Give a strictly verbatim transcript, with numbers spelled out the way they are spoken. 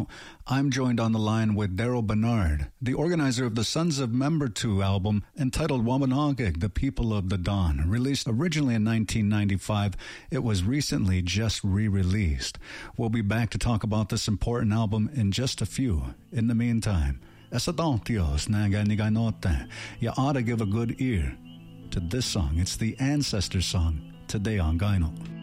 Gyno. I'm joined on the line with Daryl Bernard, the organizer of the Sons of Membertou album entitled Wabanakek, The People of the Dawn. Released originally in nineteen ninety-five, it was recently just re-released. We'll be back to talk about this important album in just a few. In the meantime, Esadontios Naganiganote, you ought to give a good ear to this song. It's the Ancestor song today on Gyno.